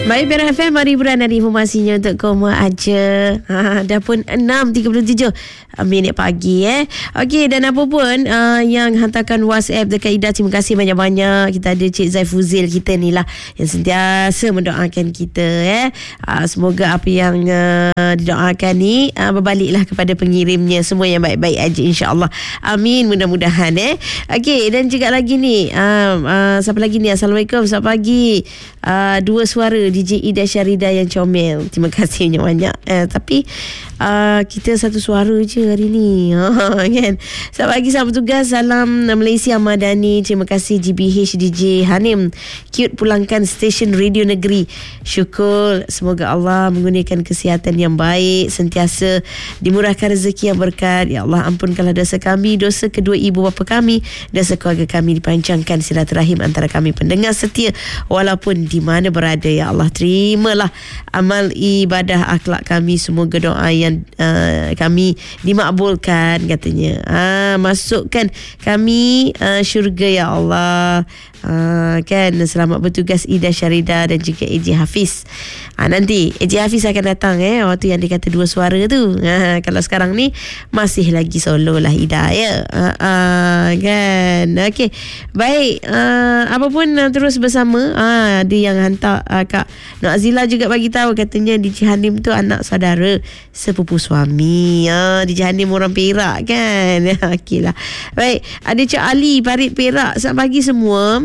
Baik, Perak FM, mari hiburan ada informasinya untuk kamu aja. Dah pun 6.37 minit pagi Okey, dan apa pun yang hantarkan WhatsApp dekat Ida, terima kasih banyak-banyak. Kita ada Cik Zaifuzil kita ni lah yang sentiasa mendoakan kita semoga apa yang didoakan ni berbaliklah kepada pengirimnya, semua yang baik-baik aja, insya-Allah. Amin, mudah-mudahan Okey, dan juga lagi ni siapa lagi ni? Assalamualaikum, selamat pagi. Dua suara DJ Ida Syarida yang comel. Terima kasih banyak. Tapi kita satu suara je hari ni kan. Selamat pagi, selamat bertugas. Salam Malaysia Madani. Terima kasih GBH DJ Hanim. Cute pulangkan stesen radio negeri. Syukur, semoga Allah mengurniakan kesihatan yang baik, sentiasa dimurahkan rezeki yang berkat. Ya Allah, ampunkanlah dosa kami, dosa kedua ibu bapa kami, dosa keluarga kami, dipanjangkan silaturahim antara kami pendengar setia walaupun di mana berada. Ya Allah, terimalah amal ibadah akhlak kami, semoga doa yang kami dimakbulkan katanya. Masukkan kami syurga ya Allah. Kan, selamat bertugas Ida Syarida dan juga AJ Hafiz. Nanti AJ Hafiz akan datang waktu yang dia kata dua suara tu. Kalau sekarang ni masih lagi solo lah Ida kan. Okey, baik, apa pun terus bersama. Ada yang hantar Kak Nak Azila juga bagi tahu, katanya DJ Hanim tu anak saudara sepupu suami. DJ Hanim orang Perak kan. Okey lah. Baik, ada Cik Ali Parit Perak. Selamat pagi semua.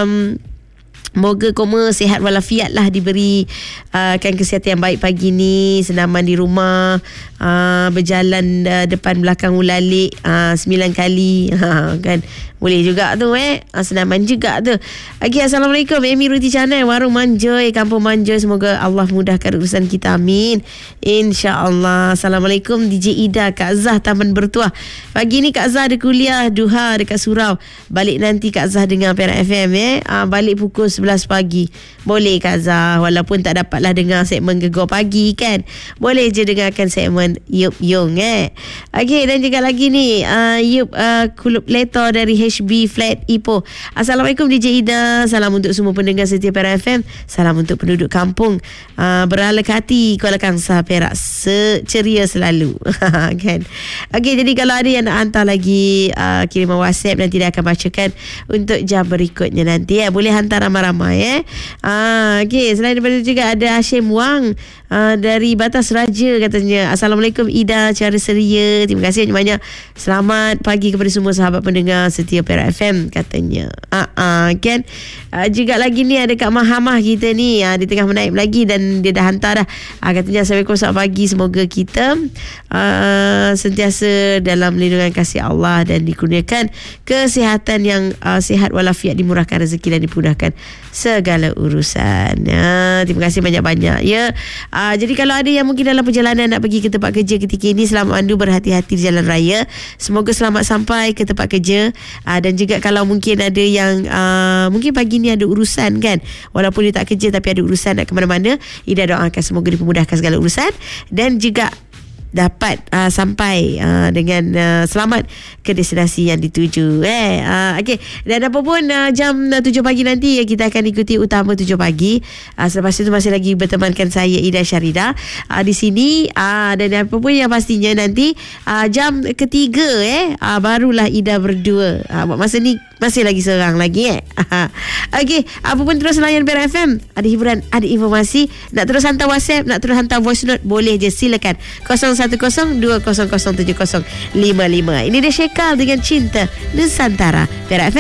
Moga koma sihat walafiat lah, diberi kan kesihatan yang baik pagi ni, senaman di rumah, berjalan depan belakang ulalik 9 kali kan, boleh juga tu senaman juga tu. Okay, Assalamualaikum. Amy Ruti Channel, Warung Manjoy, Kampung Manjoy. Semoga Allah mudahkan urusan kita, amin, insya-Allah. Assalamualaikum DJ Ida, Kak Zah Taman Bertuah. Pagi ni Kak Zah ada kuliah duha dekat surau. Balik nanti Kak Zah dengar Perak FM balik pukul 11 pagi. Boleh Kak Zah, walaupun tak dapatlah dengar segmen Gegar Pagi kan, boleh je dengarkan segmen Yup Yung Okay, dan juga lagi ni Yup Kulub Leto dari HB Flat Ipoh. Assalamualaikum DJ Ida, salam untuk semua pendengar setia Perak FM, salam untuk penduduk kampung berhala hati Kuala Kangsar Perak, ceria selalu kan. Okay, jadi kalau ada yang nak hantar lagi kiriman WhatsApp, nanti dia akan bacakan untuk jam berikutnya nanti boleh hantar ramai-ramai okay, selain daripada juga ada Hashim Wang dari Batas Raja, katanya Assalamualaikum Ida, cara seria, terima kasih banyak. Selamat pagi kepada semua sahabat pendengar setia Perak FM, katanya kan. Juga lagi ni ada Kak Mahamah kita ni, dia tengah menaip lagi dan dia dah hantar dah. Katanya Assalamualaikum, selamat pagi, semoga kita sentiasa dalam lindungan kasih Allah dan dikurniakan kesihatan yang sihat walafiat, dimurahkan rezeki dan dimudahkan segala urusan. Terima kasih banyak-banyak jadi kalau ada yang mungkin dalam perjalanan nak pergi ke tempat kerja ketika ini, selamat mandu, berhati-hati di jalan raya, semoga selamat sampai ke tempat kerja. Dan juga kalau mungkin ada yang mungkin pagi ni ada urusan kan, walaupun dia tak kerja tapi ada urusan nak ke mana-mana, Ida doakan semoga dipermudahkan segala urusan dan juga dapat sampai dengan selamat ke destinasi yang dituju. Okay, dan apa pun jam 7 pagi nanti kita akan ikuti Utama 7 pagi. Selepas itu masih lagi bertemankan saya Ida Syarida di sini, dan apa pun yang pastinya nanti jam ketiga barulah Ida berdua. Masa ni masih lagi seorang lagi Okay, apa pun terus layan Perak FM, ada hiburan, ada informasi. Nak terus hantar WhatsApp, nak terus hantar voice note, boleh je, silakan 010-200-7055. Ini dia Syekal dengan Cinta Nusantara. Perak FM.